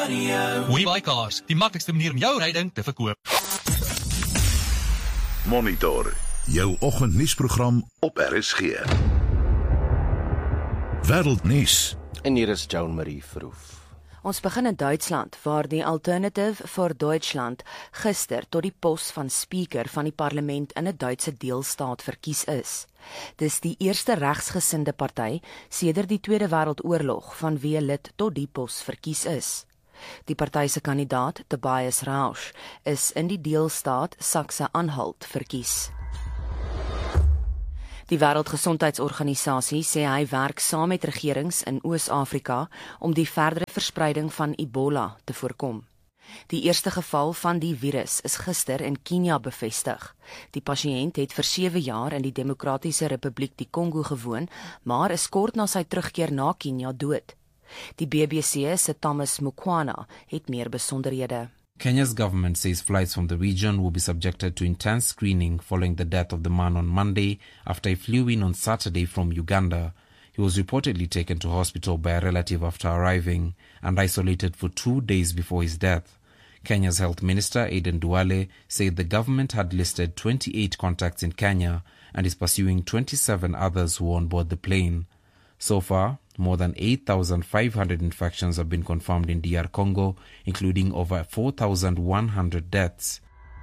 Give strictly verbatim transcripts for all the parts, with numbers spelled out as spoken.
Radio. WeBuyCars, die maklikste manier om jou ryding te verkoop. Monitor, jou oggendnuusprogram op R S G. Wêreldnuus. En hier is Joan Marie Verhoef. Ons begin in Duitsland, waar die Alternative for Deutschland gister tot die pos van speaker van die parlement in 'n Duitse deelstaat verkies is. Dis die eerste regsgesinde party sedert die Tweede Wêreldoorlog van wie lid tot die pos verkies is. Die party se kandidaat, Tobias Rausch, is in die deelstaat Sakse-Anhalt verkies. Die Wêreldgesondheidsorganisasie sê hy werk saam met regerings in Oos-Afrika om die verdere verspreiding van Ebola te voorkom. Die eerste geval van die virus is gister in Kenia bevestig. Die pasiënt het vir sewe jaar in die Demokratiese Republiek die Kongo gewoon, maar is kort na sy terugkeer na Kenia dood. Die B B C se Thomas Mukwana het meer besonderhede. Kenya's government says flights from the region will be subjected to intense screening following the death of the man on Monday after he flew in on Saturday from Uganda. He was reportedly taken to hospital by a relative after arriving and isolated for two days before his death. Kenya's Health Minister, Aden Duale, said the government had listed twenty-eight contacts in Kenya and is pursuing twenty-seven others who were on board the plane. So far, more than eight thousand five hundred infections have been confirmed in D R Congo, including over four thousand one hundred deaths.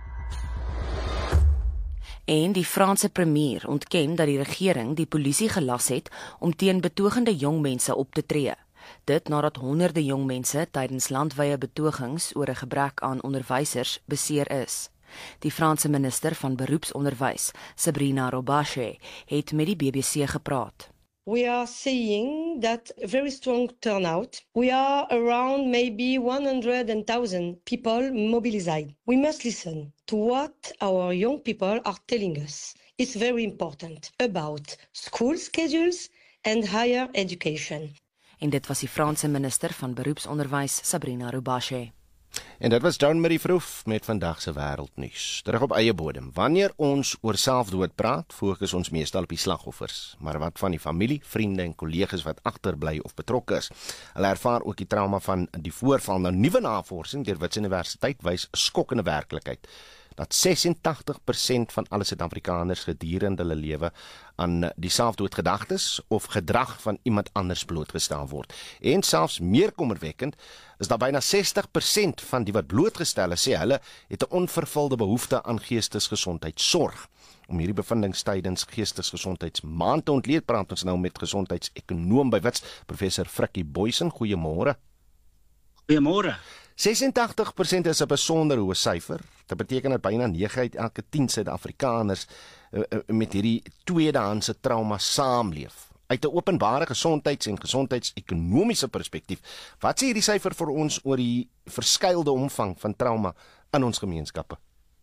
En die Franse premier ontken dat die regering die polisie gelas het om teen betogende jong mense op te tree. Dit nadat honderde jong mense tydens landwye betogings oor 'n gebrek aan onderwysers beseer is. Die Franse minister van beroepsonderwys, Sabrina Robache, het met die B B C gepraat. We are seeing that very strong turnout. We are around maybe one hundred thousand people mobilized. We must listen to what our young people are telling us. It's very important about school schedules and higher education. En dit was die Franse minister van beroepsonderwys, Sabrina Robache. En dit was Joan Marie Verhoef met vandag se wêreldnuus. Terug op eie bodem. Wanneer ons oor selfdood praat, fokus ons meestal op die slagoffers. Maar wat van die familie, vriende en kollegas wat agterbly of betrokke is? Hulle ervaar ook die trauma van die voorval. Nou, nuwe navorsing deur Wits Universiteit wys 'n skokkende werklikheid dat sesentagtig persent van alle Suid-Afrikaners gedurende hulle lewe aan die selfdoodgedagtes of gedrag van iemand anders blootgestel word. En selfs meer kommerwekkend is daar byna sestig persent van die wat blootgestel is, sê hulle het 'n onvervulde behoefte aan geestesgesondheidsorg. Om hierdie bevindings tydens Geestesgesondheidsmaand te ontleed, praat ons nou met gesondheidsekonoom by Wits, professor Frikkie Boysen. Goeiemôre. Goeiemôre. sesentagtig persent is 'n besonder hoë syfer. Dit beteken dat byna nege uit elke tien Suid-Afrikaners uh, uh, met hierdie tweedehandse trauma saamleef. Uit 'n openbare gesondheids- en gesondheidsekonomiese perspektief, wat sê hierdie syfer vir ons oor die verskeidelde omvang van trauma in ons gemeenskappe?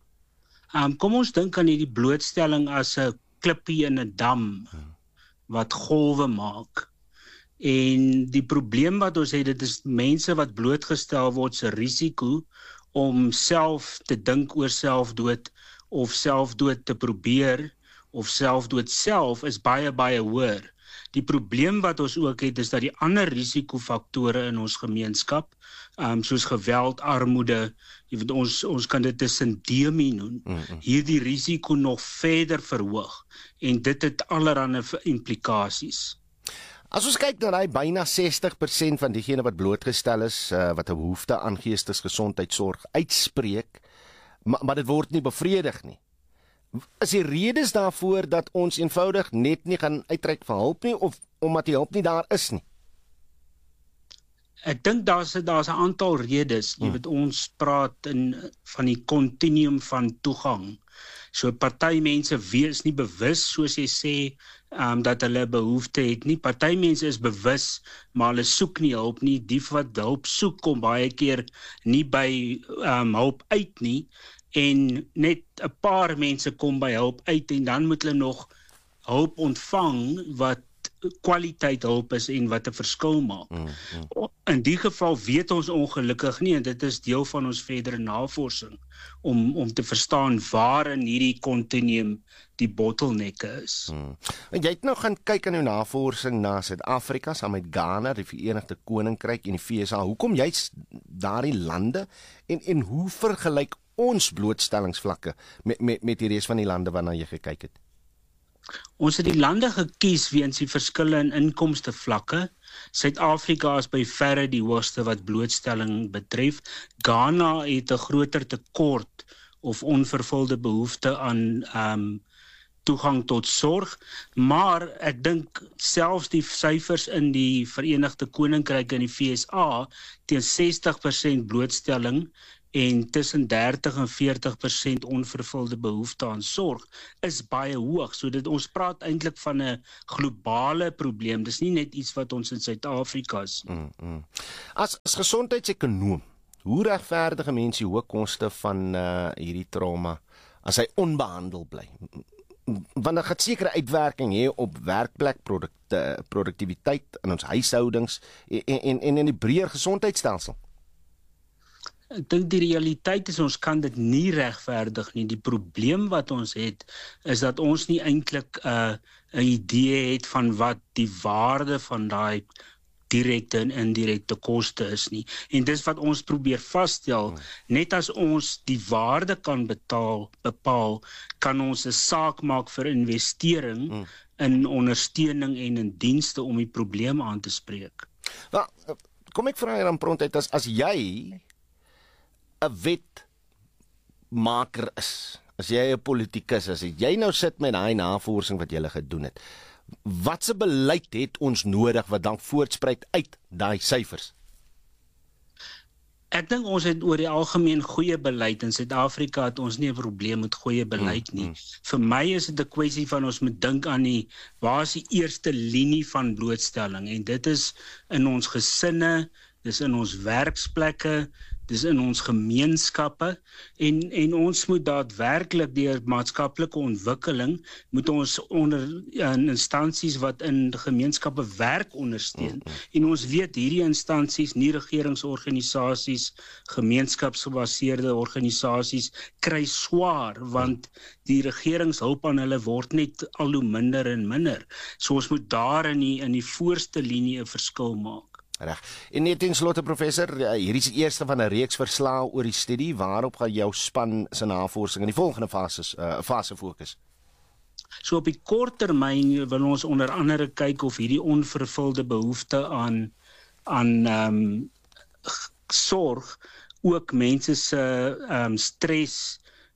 Um, kom ons dink aan hierdie blootstelling as 'n klippie in 'n dam wat golwe maak. En die probleem wat ons het, dit is mense wat blootgestel word se risiko om self te dink oor selfdood of selfdood te probeer of selfdood self is baie baie hoër. Die probleem wat ons ook het is dat die ander risikofaktore in ons gemeenskap, um, soos geweld, armoede, jy weet, ons ons kan dit 'n sindemie noem, mm-hmm. hierdie risiko nog verder verhoog en dit het allerlei implikasies. As ons kyk na die byna sestig persent van diegene wat blootgestel is, uh, wat 'n behoefte aan geestesgesondheidsorg uitspreek, maar, maar dit word nie bevredig nie. Is die redes daarvoor dat ons eenvoudig net nie gaan uitreik vir hulp nie, of omdat die hulp nie daar is nie? Ek dink daar's daar's 'n aantal redes. Jy weet, ons praat in van die kontinuum van toegang. So party mense wees nie bewus, soos jy sê, um, dat hulle behoefte het nie. Party mense is bewus, maar hulle soek nie hulp nie. Die wat hulp soek kom baie keer nie by um, hulp uit nie. En net 'n paar mense kom by hulp uit en dan moet hulle nog hulp ontvang wat kwaliteit hulp is en wat 'n verskil maak. Mm, mm. In die geval weet ons ongelukkig nie, en dit is deel van ons verdere navorsing, om, om te verstaan waar in hierdie kontinuum die bottelnekke is. Mm. En jy het nou gaan kyk in jou navorsing na Suid-Afrika, saam met Ghana, die Verenigde Koninkryk en die V S A. Hoekom juist daardie lande en en hoe vergelyk ons blootstellingsvlakke met met met die res van die lande waarna jy gekyk het? Ons het die lande gekies weens die verskille in inkomstevlakke. Suid-Afrika is by verre die hoogste wat blootstelling betref. Ghana het 'n groter tekort of onvervulde behoefte aan um, toegang tot sorg, maar ek dink selfs die syfers in die Verenigde Koninkryk en die V S A teen sestig persent blootstelling en tussen dertig en veertig persent onvervulde behoefte aan sorg is baie hoog. So dit ons praat eintlik van 'n globale probleem. Dis nie net iets wat ons in Suid-Afrika is. Mm, mm. As as gesondheidsekonoom, hoe regverdig 'n mens die hoë koste van uh, hierdie trauma as hy onbehandel bly? Want dit gaan sekere uitwerking hê op werkplekprodukte, produktiwiteit in ons huishoudings en en en in die breër gesondheidstelsel. Ek dink die realiteit is ons kan dit nie regverdig nie. Die probleem wat ons het is dat ons nie eintlik 'n uh, 'n idee het van wat die waarde van daai direkte en indirekte koste is nie. En dis wat ons probeer vasstel. Hmm. Net as ons die waarde kan betaal, bepaal, kan ons 'n saak maak vir investering hmm. in ondersteuning en in dienste om die probleem aan te spreek. Nou, kom ek vra hier aan prontheid, as as jy 'n wetmaker is, as jy 'n politikus is, as jy nou sit met daai navorsing wat jy gedoen het, watse beleid het ons nodig wat dan voortspruit uit daai syfers? Ek dink ons het oor die algemeen goeie beleid. In Suid-Afrika het ons nie 'n probleem met goeie beleid nie. Mm, mm. Vir my is dit 'n kwessie van ons moet dink aan die, waar is die eerste linie van blootstelling? En dit is in ons gesinne, dis in ons werksplekke, dis in ons gemeenskappe en en ons moet daadwerklik deur maatskaplike ontwikkeling moet ons onder in instansies wat in gemeenskappe werk ondersteun. Mm-hmm. En ons weet hierdie instansies, nie regeringsorganisasies, gemeenskapsgebaseerde organisasies kry swaar want die regeringshulp aan hulle word net al hoe minder en minder. So ons moet daar in die in die voorste linie 'n verskil maak. Reg. En net ten slotte professor, hier is die eerste van 'n reeks verslae oor die studie. Waarop gaan jou span se navorsing in die volgende fases uh, fase fokus? So op die kort termyn wil ons onder andere kyk of hierdie onvervulde behoefte aan aan um, sorg ook mense se um, stres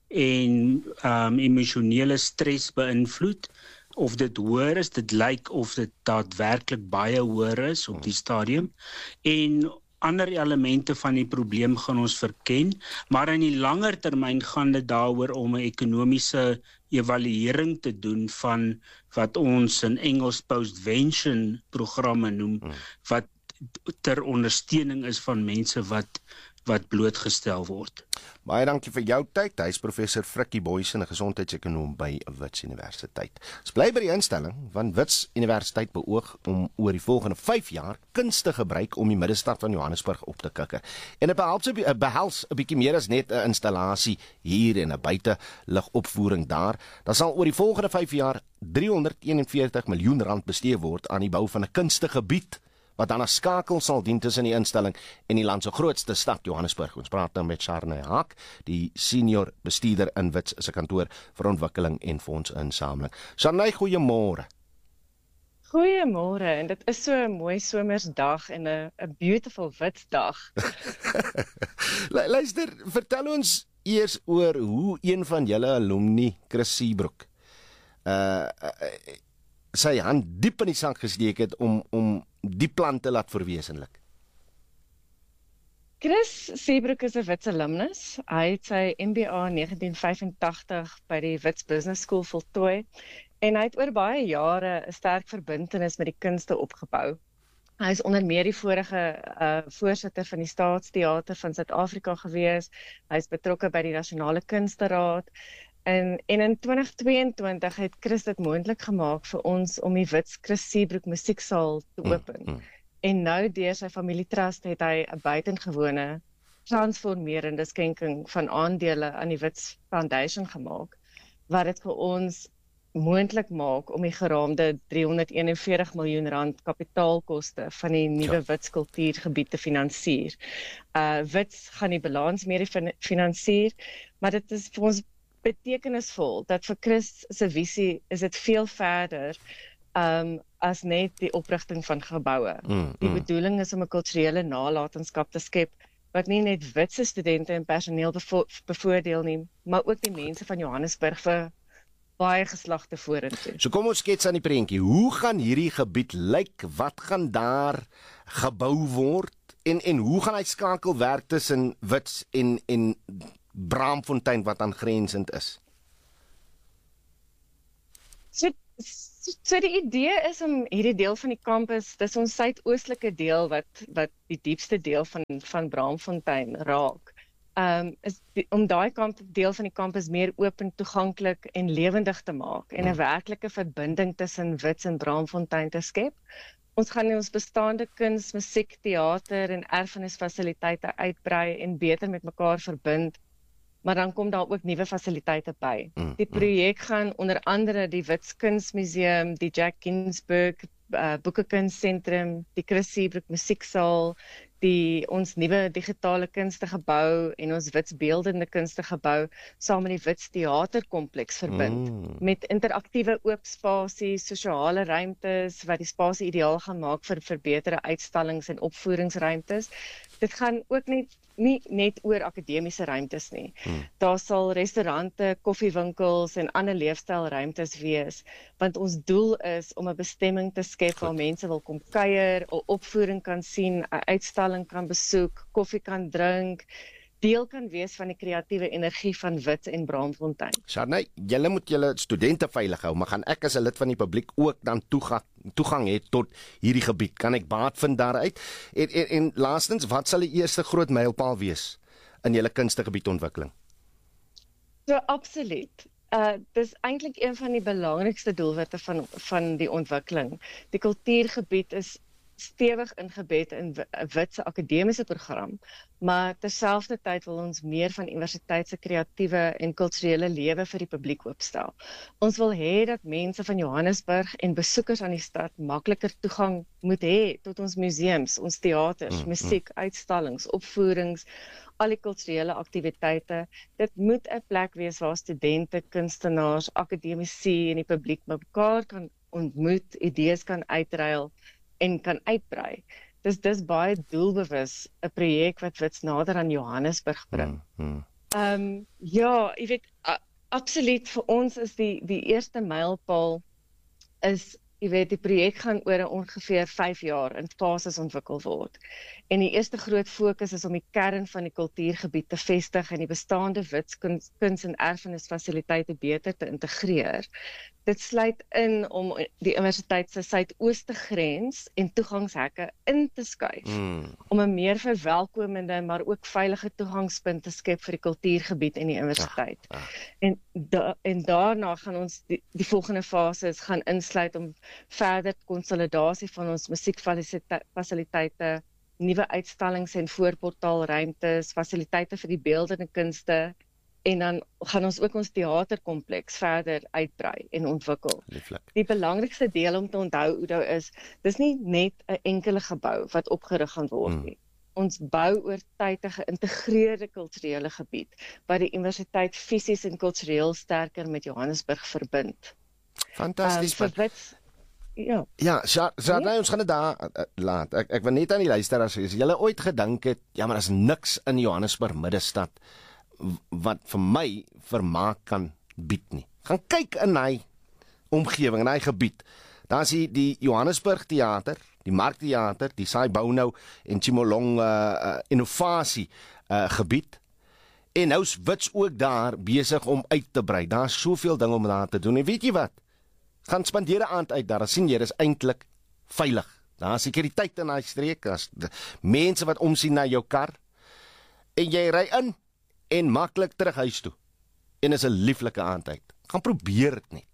en um, emosionele stres beïnvloed. Of dit hoër is, dit lyk of dit daadwerklik baie hoër is op die stadium. En ander elemente van die probleem gaan ons verken, maar in die langer termyn gaan dit daaroor om 'n ekonomiese evaluering te doen van wat ons in Engels postvention programme noem, wat ter ondersteuning is van mense wat wat blootgestel word. Baie dankie vir jou tyd. Hy is professor Frikkie Boysen, 'n gesondheidsekonoom by Wits Universiteit. Ons bly by die instelling, want Wits Universiteit beoog om oor die volgende vyf jaar kuns te gebruik om die middestad van Johannesburg op te kikker. En dit behels 'n behels 'n bietjie meer as net 'n installasie hier en 'n buiteligopvoering daar. Daar sal oor die volgende vyf jaar driehonderdeenenveertig miljoen rand bestee word aan die bou van 'n kunstegebied wat dan as skakel sal dien tussen die instelling en die land se grootste stad, Johannesburg. Ons praat nou met Sharnay Haak, die senior bestuurder in Wits se kantoor vir ontwikkeling en fondsinsameling. Sharnay, goeiemôre. Goeiemôre, en dit is so 'n mooi somersdag en 'n 'n beautiful Witsdag. Luister, vertel ons eers oor hoe een van julle alumni, Chris Seabrook, uh, uh sy hand diep in die sand gesteek het om om die plan te laat verwesenlik. Chris Seabrook is 'n Wits alumnus. Hy het sy M B A in negentien vyfentagtig by die Wits Business School voltooi en hy het oor baie jare 'n sterk verbintenis met die kunste opgebou. Hy is onder meer die vorige uh, voorsitter van die Staatsteater van Suid-Afrika gewees. Hy is betrokke by die Nasionale Kunsteraad. En, en in twintig tweeëntwintig het Chris dit moontlik gemaak vir ons om die Wits Chris Seabrook musieksaal te open. Mm, mm. En nou deur sy familietrust het hy 'n buitengewone transformerende skenking van aandele aan die Wits Foundation gemaak, wat dit vir ons moontlik maak om die geraamde driehonderdeenenveertig miljoen rand kapitaalkoste van die nuwe ja. Wits kultuurgebied te finansier. Uh Wits gaan die balans meer finansier, maar dit is vir ons betekenisvol dat vir Chris se visie is dit veel verder um, as net die oprigting van geboue. Mm, die mm. bedoeling is om 'n kulturele nalatenskap te skep wat nie net Witse studente en personeel bevo bevoordeel nie, maar ook die mense van Johannesburg vir baie geslagte vorentoe. So kom ons skets aan die prentjie. Hoe gaan hierdie gebied lyk? Wat gaan daar gebou word? En en hoe gaan hy skakel werk tussen Wits en en Braamfontein wat aangrensend is? So, so die idee is om hierdie deel van die kampus, dis ons suidoostelike deel wat wat die diepste deel van van Braamfontein raak. Um, is die, om daai kamp deel van die kampus meer oop en toeganklik en lewendig te maak en 'n werklike verbinding tussen Wits en Braamfontein te skep. Ons gaan ons bestaande kuns, musiek, teater en erfenisfasiliteite uitbrei en beter met mekaar verbind, maar dan kom daar ook nuwe fasiliteite by. Die projek gaan onder andere die Wits Kunsmuseum, die Jack Ginsberg uh, Boekekunstseentrum, die Chris Seabrook Musieksaal, die ons nuwe digitale kunste gebou en ons Wits beeldende kunste gebou saam met die Wits teaterkompleks verbind mm. met interaktiewe oop spasies, sosiale ruimtes wat die spasie ideaal gaan maak vir verbeterde uitstallings en opvoeringsruimtes. Dit gaan ook net nie net oor akademiese ruimtes nie. Hmm. Daar sal restaurante, koffiewinkels en ander leefstylruimtes wees, want ons doel is om 'n bestemming te skep waar mense wil kom kuier, 'n opvoering kan sien, 'n uitstalling kan besoek, koffie kan drink, deel kan wees van die kreatiewe energie van Wits en Braamfontein. Sharnay, julle moet julle studente veilig hou, maar gaan ek as 'n lid van die publiek ook dan toegang toegang hê tot hierdie gebied? Kan ek baat vind daaruit? En, en, en laastens, wat sal die eerste groot mylpaal wees in julle kunstegebiedontwikkeling? So absoluut. Uh, dis eintlik een van die belangrikste doelwitte van van die ontwikkeling. Die kultuurgebied is stewig ingebed in 'n Witse akademiese program, maar terselfdertyd wil ons meer van universiteit se kreatiewe en kulturele lewe vir die publiek oopstel. Ons wil hê dat mense van Johannesburg en besoekers aan die stad makliker toegang moet hê tot ons museums, ons teaters, mm, musiek, uitstallings, opvoerings, al die kulturele aktiwiteite. Dit moet 'n plek wees waar studente, kunstenaars, akademici en die publiek mekaar kan ontmoet, idees kan uitruil en kan uitbrei. Dus dis baie doelbewus 'n projek wat Wits nader aan Johannesburg bring. Hmm, hmm. Um, ja, jy weet, a, absoluut vir ons is die die eerste mylpaal is, jy weet, die projek gaan oor ongeveer vyf jaar in fases ontwikkel word. En die eerste groot fokus is om die kern van die kultuurgebied te vestig en die bestaande Wits kuns, kuns en erfenisfasiliteite beter te integreer. Dit sluit in om die universiteit se suidooste grens en toegangshekke in te skuif, mm. om 'n meer verwelkomende maar ook veilige toegangspunt te skep vir die kultuurgebied en die universiteit. Ah, ah. En, da, en daarna gaan ons die, die volgende fases gaan insluit om verder konsolidasie van ons musiekfasiliteite, nuwe uitstallings en voorportaalruimtes, fasiliteite vir die beeldende kunste, en dan gaan ons ook ons teaterkompleks verder uitbrei en ontwikkel. Lieflik. Die belangrikste deel om te onthou, Udo, is, dis nie net 'n enkele gebou wat opgerig gaan word nie. Mm. Ons bou oor tyd 'n geïntegreerde kulturele gebied, wat die universiteit fisies en kultureel sterker met Johannesburg verbind. Fantasties. Um, Wits, ja, ja Sharnay, ja? Ons gaan dit daar uh, laat. Ek, ek wil net aan die luisteraars sê, as julle ooit gedink het, ja, maar daar's niks in Johannesburg middestad wat vir my vermaak kan bied nie. Gaan kyk in hy omgewing, in hy gebied. Daar is die, die Johannesburg Theater, die Marktheater, die Saibounou en Chimolong uh, uh, innovasie uh, gebied. En nou's Wits ook daar besig om uit te brei. Daar's soveel dinge om daar te doen. En weet jy wat? Gaan spandeer 'n aand uit daar, dan sien jy, dis eintlik veilig. Daar's sekuriteit in daai streek, daar's mense wat omsien na jou kar. En jy ry in en maklik terug huis toe. En is 'n lieflike aand uit. Gaan probeer dit net.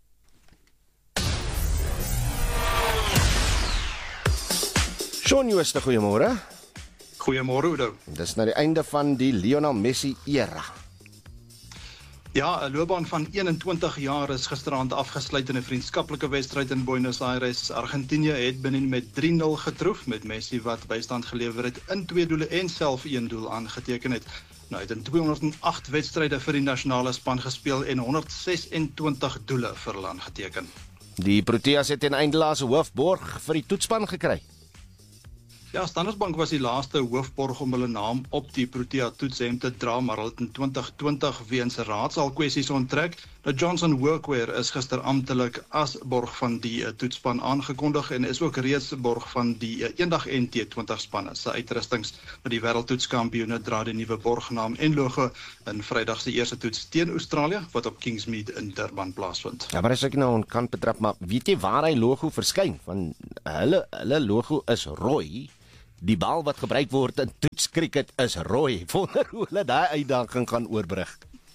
Shaun Jooste, goeiemôre. Goeiemôre, Udo. Dis nou die einde van die Lionel Messi era. Ja, 'n loopbaan van eenentwintig jaar is gisteraand afgesluit in 'n vriendskaplike wedstryd in Buenos Aires. Argentinië het Benin met drie nul getroof, met Messi wat bystand gelewer het in twee doele en self een doel aangeteken het. Nou, hy het in tweehonderdagt wedstryde vir die nasionale span gespeel en honderdses-en-twintig doele vir hulle aangeteken. Die Proteas het ten einde se hoofborg vir die toetsspan gekry. Ja, Standard Bank was die laaste hoofborg om hulle naam op die Protea toetshemp te dra, maar hulle het in twintig twintig weens raadsaal kwessies onttrek. Nou, Johnson Workwear is gister amptelik as borg van die uh, toetsspan aangekondig en is ook reeds borg van die uh, eendag en T twintig spanne se uitrustings. Maar die wêreldtoetskampioene dra die nuwe borgnaam en logo in Vrydag se eerste toets teen Australië wat op Kingsmead in Durban plaasvind. Ja, maar as ek nou kan betrap, maar weet jy waar hy logo verskyn? Want hulle hulle logo is rooi. Die bal wat gebruik word in toetskriket is rooi. Wonder hoe hulle daai uitdaging gaan oorbrug.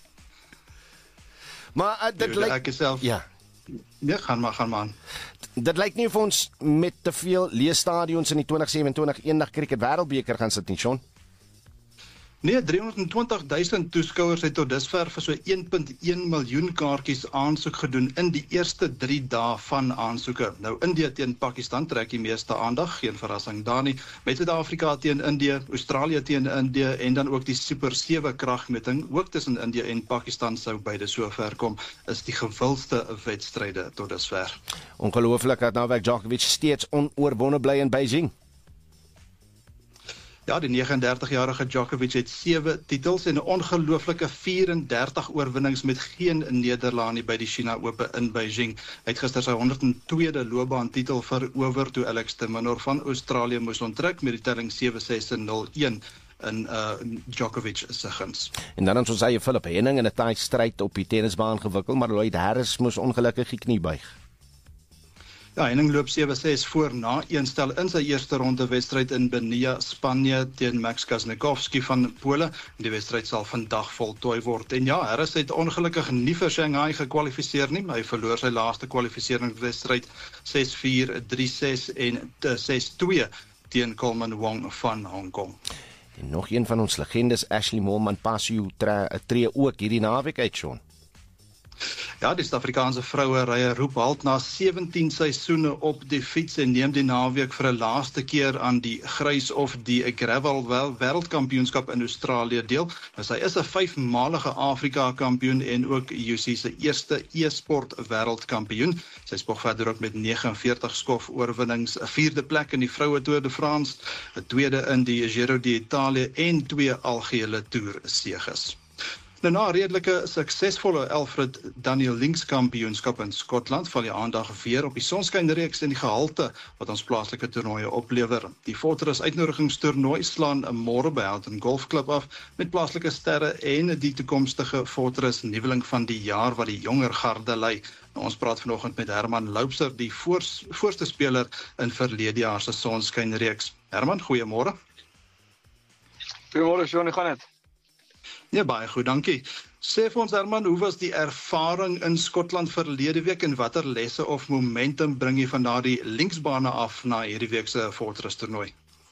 Maar uh, dit lyk ek self. Ja. Nee, gaan maar, gaan maar. Dit lyk nie vir ons met te veel leesstadions in die twintig sewe-en-twintig eendag kriket wêreldbeker gaan sit nie, Sean. Nee, driehonderdtwintig duisend toeskouers het tot dusver vir so een punt een miljoen kaartjies aansoek gedoen in die eerste drie dae van aansoeke. Nou, India teen Pakistan trek die meeste aandag, geen verrassing daar nie. Met Suid-Afrika teen Indië, Australië teen Indië en dan ook die Super sewe kragmeting, ook tussen Indië en Pakistan sou beide so ver kom, is die gewildste wedstryde tot dusver. Ongelooflik dat Novak Djokovic steeds onoorwonne bly in Beijing. Ja, die negenendertig-jarige Djokovic het sewe titels en 'n ongelooflike vyf-en-dertig oorwinnings met geen nederlaag by die China Ope in Beijing. Hy het gister sy honderd en tweede loopbaantitel verower toe Alex de Minaur van Australië moes onttrek met die telling sewe ses en nul een in uh, Djokovic se guns. En dan ons sê Philip Henning in 'n taai stryd op die tennisbaan gewikkel, maar Lloyd Harris moes ongelukkig die knie buig. Ja, Henning loop sewe ses voor na een stel in sy eerste ronde wedstryd in Benia, Spanje teen Max Kaznikowski van Pole. Die wedstryd sal vandag voltooi word. En ja, Harris het ongelukkig nie vir Shanghai gekwalifiseer nie. Hy verloor sy laaste kwalifikasiewedstryd ses vier, drie ses en ses twee teen Coleman Wong van Hong Kong. En nog een van ons legendes, Ashley Moolman-Pasio, tree ook hierdie naweek uit, Sean. Ja, die Suid-Afrikaanse vroue rye roep halt na sewentien seisoene op die fiets en neem die naweek vir 'n laaste keer aan die grys of die gravel wêreldkampioenskap in Australië deel. Nou, sy is 'n vyfmalige Afrika kampioen en ook U C se eerste e-sport wêreldkampioen. Sy spog verder ook met negenenveertig skof oorwinnings, 'n vierde plek in die vroue Tour de France, 'n tweede in die Giro d'Italia en twee algehele Tour seges. Nou, na redelike suksesvolle Alfred Daniel Links kampioenskap in Skotland val die aandag weer op die sonskynreeks en die gehalte wat ons plaaslike toernooie oplewer. Die Fortress uitnodigingstoernooi slaan môre by Houghton Golf Club af met plaaslike sterre en die toekomstige Fortress nuweling van die jaar wat die jonger garde lei. Nou, ons praat vanoggend met Herman Loubser, die voors, voorste speler in verlede jaar se sonskynreeks. Herman, goeiemôre. Goeiemôre, Sean, hoe gaan dit? Ja, baie goed, dankie. Sê vir ons, Herman, hoe was die ervaring in Skotland verlede week en watter lesse of momentum bring jy van daardie linksbane af na hierdie week se Fortress toernooi?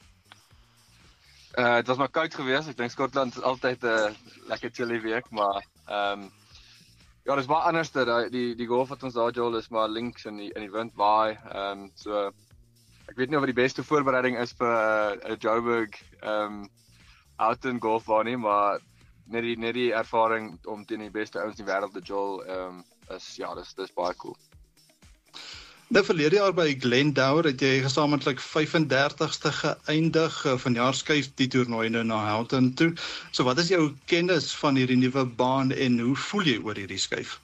Uh, het was maar koud geweest. Ek dink Skotland is altyd 'n uh, lekker chilly week, maar ehm um, ja, dis baie anders dat die die golf wat ons daar jol is maar links in die in die wind waai. Ehm um, so ek weet nie of dit die beste voorbereiding is vir 'n uh, Joburg ehm um, Houghton golfbaan nie, maar net die net die ervaring om teen die beste ouens in die wêreld te jol ehm um, is ja, dis dis baie cool. Nou, verlede jaar by Glendower het jy gesamentlik vyf-en-dertigste geëindig. Vanjaar skuif die toernooi nou na Houghton toe. So wat is jou kennis van hierdie nuwe baan en hoe voel jy oor hierdie skuif?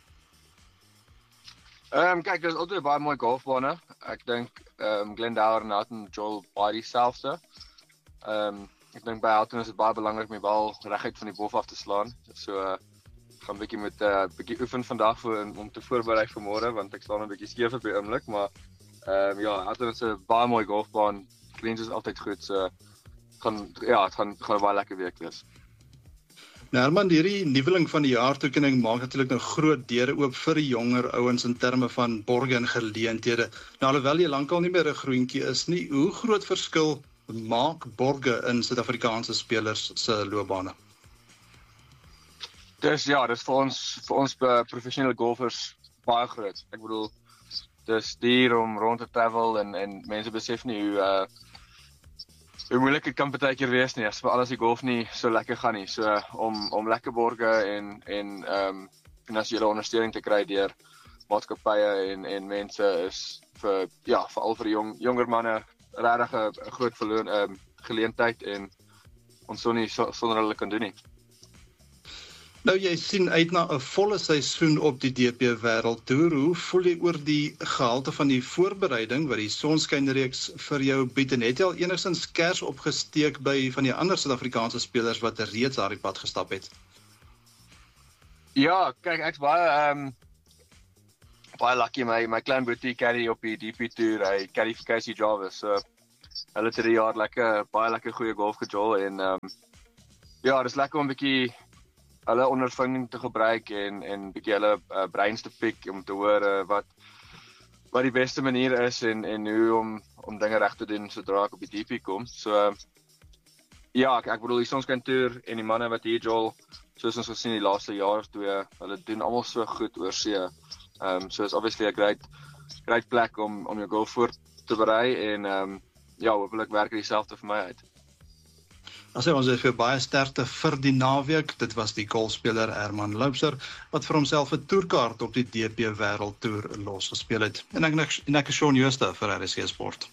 Ehm um, kyk, dis altyd baie mooi golfbane. Ek dink ehm um, Glendower en Houghton jol baie dieselfde. Ehm um, ek dink by Houghton is dit baie belangrik om die bal reguit van die bof af te slaan. So uh, gaan 'n bietjie met 'n uh, bietjie oefen vandag vir om te voorberei vir môre want ek staan 'n bietjie skeef op die oomblik, maar ehm um, ja, Houghton is 'n baie mooi golfbaan. Greens is altyd goed, so gaan ja, dit gaan gaan 'n baie lekker week wees. Nou, Herman, hierdie nuweling van die jaartoekenning maak natuurlik nou groot deure oop vir die jonger ouens in terme van borge en geleenthede. Nou, alhoewel jy lankal nie meer 'n groentjie is nie, hoe groot verskil maak borge in Suid-Afrikaanse spelers se loopbane? Dis ja, dis vir ons vir ons uh, professionele golfers baie groot. Ek bedoel, dis duur om rond te travel en en mense besef nie hoe uh hoe moeilik dit kan baie keer wees nie as vir alles die golf nie so lekker gaan nie. So uh, om om lekker borge en en ehm um, finansiële ondersteuning te kry deur maatskappye en en mense is vir ja, veral vir jong jonger manne regtig 'n groot verloon ehm um, geleentheid en ons sou nie so, sonder hulle kan doen nie. Nou jy sien uit na 'n volle seisoen op die D P Wêreldtoer. Hoe voel jy oor die gehalte van die voorbereiding wat die sonskynreeks vir jou bied en het jy al enigstens kers opgesteek by van die ander Suid-Afrikaanse spelers wat reeds daardie pad gestap het? Ja, kyk ek's baie ehm um, baie lucky my my klein boetie caddy op die D P toer. Hy caddy vir Casey Jarvis. So hulle het hierdie jaar lekker baie lekker goeie golf gejol en ehm um, ja, dis lekker om 'n bietjie hulle ondervinding te gebruik en en bietjie hulle uh, breins te pik om te hoor uh, wat wat die beste manier is en en hoe om om dinge reg te doen sodra ek op die D P kom. So uh, ja, ek, ek bedoel die Sonskyntoer en die manne wat hier jol, soos ons gesien die laaste jaar of twee, hulle doen almal so goed oor see. Ehm um, so is obviously 'n great great plek om om jou golf voor te berei en ehm um, ja, hopelik werk dit dieselfde vir my uit. As hy ons het vir baie sterkte vir die naweek. Dit was die golfspeler Herman Loubser wat vir homself 'n toerkaart op die D P Wêreldtoer losgespeel het. En ek en ek is Shaun Jooste vir R S G Sport.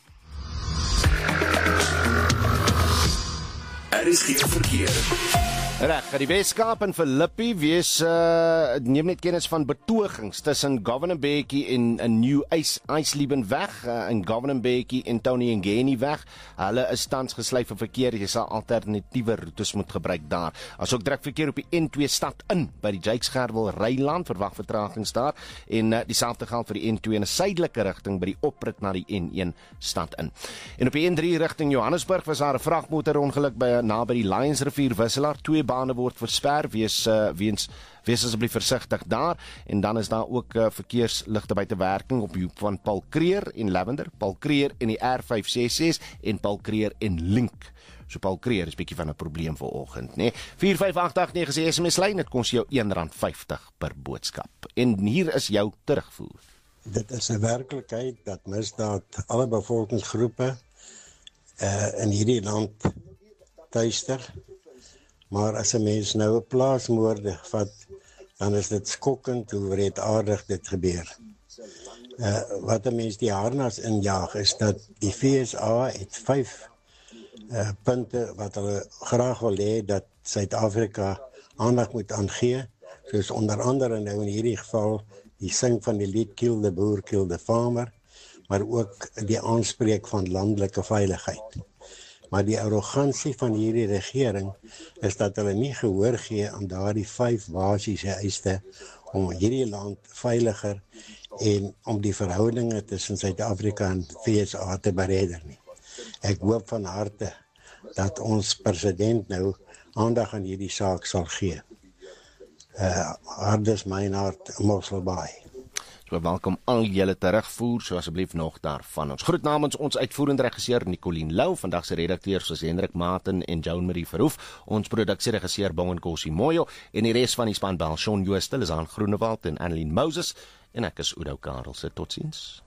R S G verkeer. Reg, die Weskaap en Philippi wees uh, neem net kennis van betogings tussen Governor Bekkie en 'n New Eisleben weg uh, en Governor Bekkie en Tony Ngeni weg. Hulle is tans gesluit vir verkeer. Jy sal alternatiewe roetes moet gebruik daar. Asook druk verkeer op die N twee stad in by die Jakes Gerwel Ryland, verwag vertragings daar en uh, dieselfde geld vir die N twee in 'n suidelike rigting by die oprit na die N een stad in. En op die N drie rigting Johannesburg was daar 'n vragmotorongeluk by naby die Lionsrivier Wisselaar. Twee bane word versper, wees uh, weens wees asseblief versigtig daar en dan is daar ook uh, verkeersligte buite werking op die hoek van Paul Creer en Lavender, Paul Creer en die R vyf ses ses en Paul Creer en Link. So Paul Creer is bietjie van 'n probleem vanoggend, né? Nee. vier vyf agt agt nege is S M S lyn, dit kos jou een rand vyftig per boodskap. En hier is jou terugvoer. Dit is 'n werklikheid dat misdaad alle bevolkingsgroepe uh, in hierdie land tuister. Maar as 'n mens nou 'n plaasmoorde vat, dan is dit skokkend hoe wreedaardig dit gebeur. Uh, wat 'n mens die harnas injaag is dat die V S A het vyf uh, punte wat hulle graag wil hê dat Suid-Afrika aandag moet aangee, soos onder andere nou in hierdie geval die sing van die lied Kill the Boer, Kill the Farmer, maar ook die aanspreek van landelike veiligheid. Maar die arrogansie van hierdie regering is dat hulle nie gehoor gee aan daardie vyf basiese eise om hierdie land veiliger en om die verhoudinge tussen Suid-Afrika en V S A te bereder nie. Ek hoop van harte dat ons president nou aandag aan hierdie saak sal gee. Uh, Hardes Meinhard, Mosselbaai. So welkom al julle terugvoer, so asseblief nog daarvan. Ons groet namens ons uitvoerende regisseur Nicoline Lou, vandag se redakteurs soos Hendrik Martin en Joan Marie Verhoef, ons produksieregisseur Bongen Kossie Moyo en die res van die span bel Shaun Jooste, Lizaan Groenewald en Annelien Moses en ek is Oudo Karelse. Totsiens.